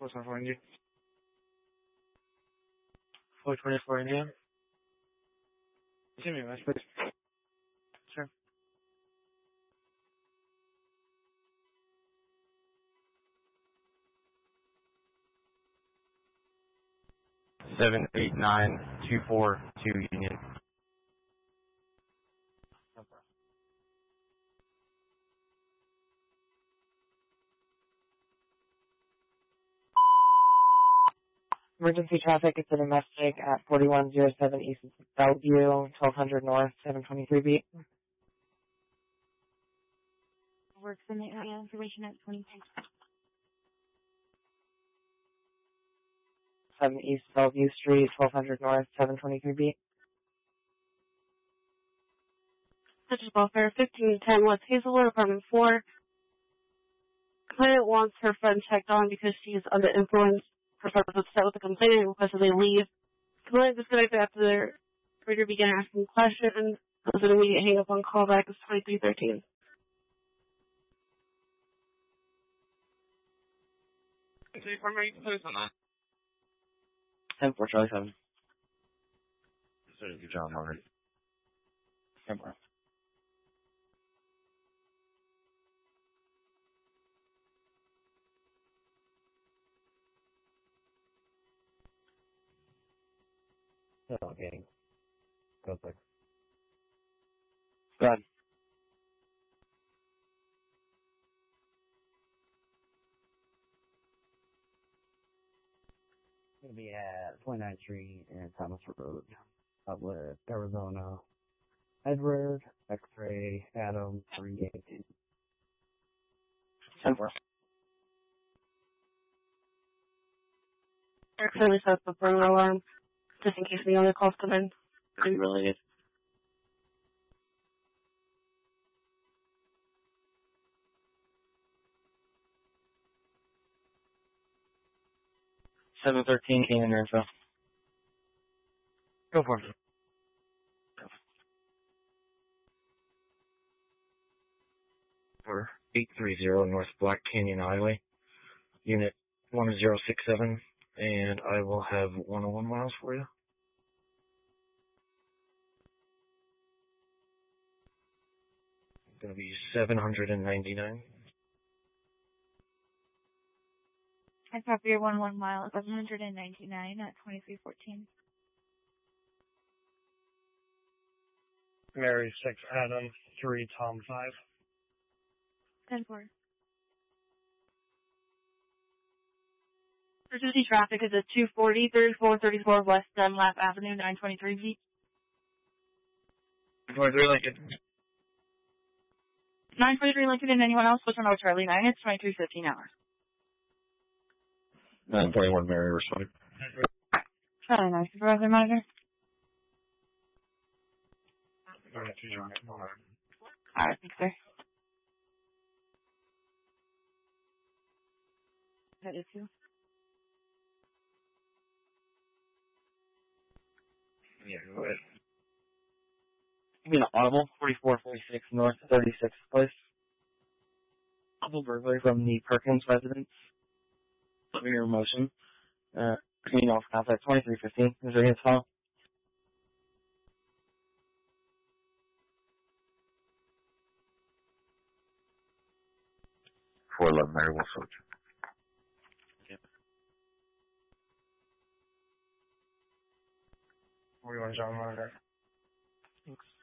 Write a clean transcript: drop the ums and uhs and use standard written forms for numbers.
474 Indian. 424 Indian. Give me a message, please. Sure. Seven, 8, 9, 2, 4, 2 Union. Emergency traffic is a domestic at 4107 East Bellevue, 1200 North, 723B. Works in the area information at 22. 7 East Bellevue Street, 1200 North, 723B. Such as welfare 1510 West Hazelwood, apartment 4. Client wants her friend checked on because she is under influence. Her friend was upset with the complaint and requested they leave. Client disconnected after the operator began asking questions. It was an immediate hang up on callback. It's 2313. So you probably close on that. 10-4, Charlie 7. So good job, Margaret. 10-4. Okay. Go quick. Go ahead. It's going to be at 29th Street and Thomas Road, Outlet, Arizona. Edward, X-Ray, Adam, 382. 10-4. Eric currently set up a burglar alarm just in case any other calls come in. Pretty related. Seven 13 Keenan info. Go for it. For 830 North Black Canyon Highway, Unit 1067, and I will have 101 miles for you. It's going to be 799. I copy your 11 mile, 799 at 2314. Mary 6 Adam 3 Tom 5. 10-4. Emergency traffic is at 240, 3434 West Dunlap Avenue, 923B. 23 Lincoln. 923 Lincoln and anyone else, which one over Charlie 9, it's 2315 hours. 921 Mary responded. Charlie 9, supervisor monitor. Alright, thanks, sir. That is you. Yeah, go ahead. You mean Audible, 4446 North 36th Place. Audible burglary from the Perkins residence. Living your motion. Clean off contact 2315. Is there any file? For 11 Mary Wolford. Yep. 41 John Monitor. Thanks.